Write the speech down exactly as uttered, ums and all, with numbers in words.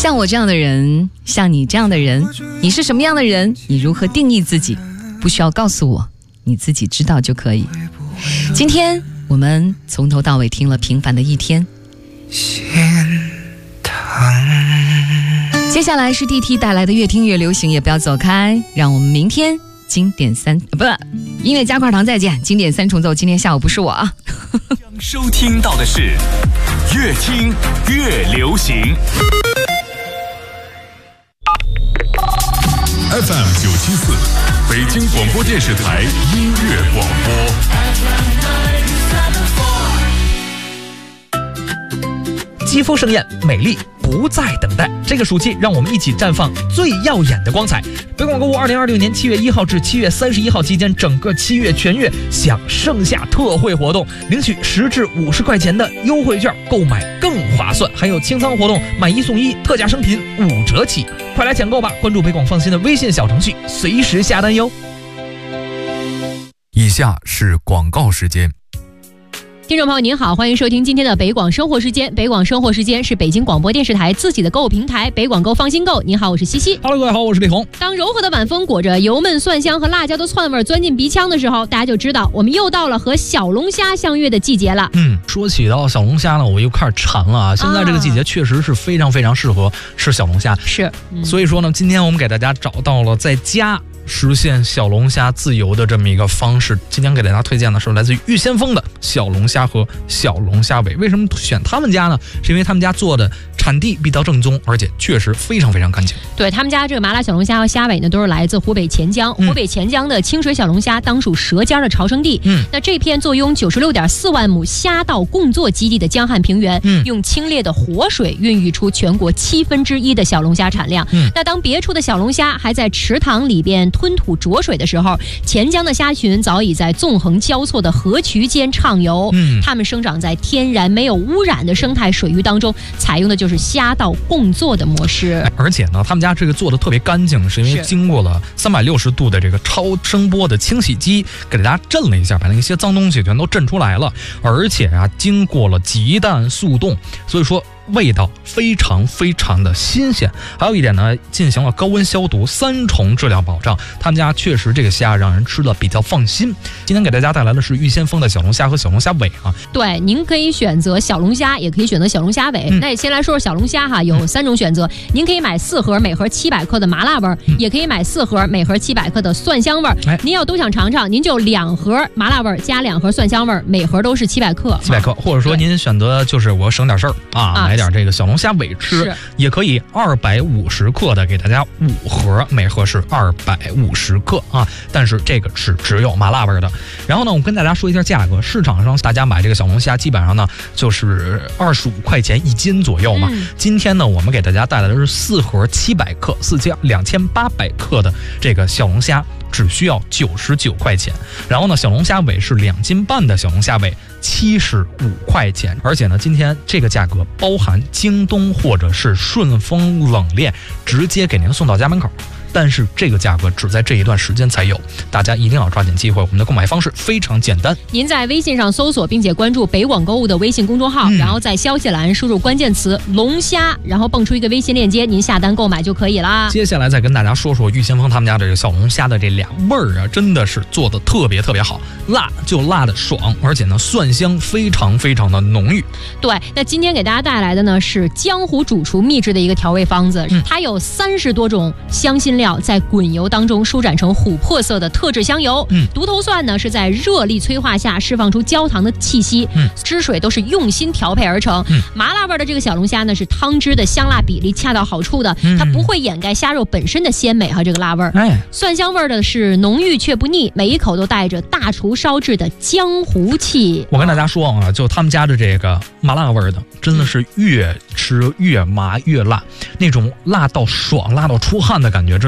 像我这样的人，像你这样的人，你是什么样的人？你如何定义自己？不需要告诉我，你自己知道就可以。今天我们从头到尾听了《平凡的一天》，接下来是 D T 带来的越听越流行，也不要走开，让我们明天经典三呃不音乐加块糖再见。经典三重奏，今天下午不是我啊。 收听到的是越听越流行。F M 九七四，北京广播电视台音乐广播。肌肤盛艳，美丽不再等待。这个暑期，让我们一起绽放最耀眼的光彩。北广购物二零二六年七月一号至七月三十一号期间，整个七月全月享盛夏特惠活动，领取十至五十块钱的优惠券，购买更划算。还有清仓活动，买一送一，特价商品五折起，快来抢购吧！关注北广放心的微信小程序，随时下单哟。 以下是广告时间。 听众朋友您好，欢迎收听今天的北广生活时间。北广生活时间是北京广播电视台自己的购物平台，北广购放心购。您好，我是西西。 Hello， 各位好，我是李红。 当柔和的晚风裹着油焖蒜香和辣椒的窜味钻进鼻腔的时候，大家就知道我们又到了和小龙虾相约的季节了。 嗯，说起到小龙虾呢，我又开始馋了啊！现在这个季节确实是非常非常适合吃小龙虾。 是、嗯， 所以说呢，今天我们给大家找到了在家实现小龙虾自由的这么一个方式。今天给大家推荐的是来自于玉先锋的小龙虾和小龙虾尾。为什么选他们家呢？是因为他们家做的产地比较正宗，而且确实非常非常干净。 对，他们家这个麻辣小龙虾和虾尾呢，都是来自湖北潜江。湖北潜江的清水小龙虾当属舌尖的朝圣地。嗯，那这片坐拥九十六点四万亩虾稻共作基地的江汉平原，嗯，用清冽的活水孕育出全国七分之一的小龙虾产量。嗯，那当别处的小龙虾还在池塘里边吞吐浊水的时候，潜江的虾群早已在纵横交错的河渠间畅游。嗯，它们生长在天然没有污染的生态水域当中，采用的就是虾稻共作的模式。 而且呢，他们家这个做的特别干净，是因为经过了三百六十度的这个超声波的清洗机给大家震了一下，把那些脏东西全都震出来了。而且啊，经过了急淡速冻，所以说味道非常非常的新鲜。还有一点呢，进行了高温消毒，三重质量保障。他们家确实这个虾让人吃的比较放心。今天给大家带来的是玉先锋的小龙虾和小龙虾尾啊。 对，您可以选择小龙虾，也可以选择小龙虾尾。嗯、那也先来说说小龙虾哈，有三种选择。嗯、您可以买四盒，每盒七百克的麻辣味儿、嗯，也可以买四盒，每盒七百克的蒜香味儿。哎，您要都想尝尝，您就两盒麻辣味儿加两盒蒜香味儿，每盒都是七百克。 七百克，啊、或者说您选择就是我省点事儿啊。啊买点这个小龙虾尾吃，也可以二百五十克的给大家五盒，每盒是二百五十克啊。但是这个是只有麻辣味的。然后呢，我跟大家说一下价格，市场上大家买这个小龙虾基本上呢就是二十五块钱一斤左右嘛。嗯、今天呢，我们给大家带来的是四盒七百克，四加两千八百克的这个小龙虾。只需要九十九块钱，然后呢，小龙虾尾是两斤半的小龙虾尾，七十五块钱。而且呢，今天这个价格包含京东或者是顺丰冷链，直接给您送到家门口。但是这个价格只在这一段时间才有，大家一定要抓紧机会。我们的购买方式非常简单， 您在微信上搜索并且关注北广购物的微信公众号，嗯、然后在消息栏输入关键词龙虾，然后蹦出一个微信链接，您下单购买就可以啦。 接下来再跟大家说说玉先锋他们家这个小龙虾的这俩味儿啊，真的是做的特别特别好，辣就辣的爽，而且呢蒜香非常非常的浓郁。 对，那今天给大家带来的呢是江湖主厨秘制的一个调味方子，嗯、它有三十多种香辛料。在滚油当中舒展成琥珀色的特制香油，嗯，独头蒜呢是在热力催化下释放出焦糖的气息，嗯，汁水都是用心调配而成。嗯，麻辣味的这个小龙虾呢是汤汁的香辣比例恰到好处的，嗯、它不会掩盖虾肉本身的鲜美和这个辣味儿。哎，蒜香味的是浓郁却不腻，每一口都带着大厨烧制的江湖气。 我跟大家说啊，就他们家的这个麻辣味的，真的是越吃越麻越辣，那种辣到爽、辣到出汗的感觉。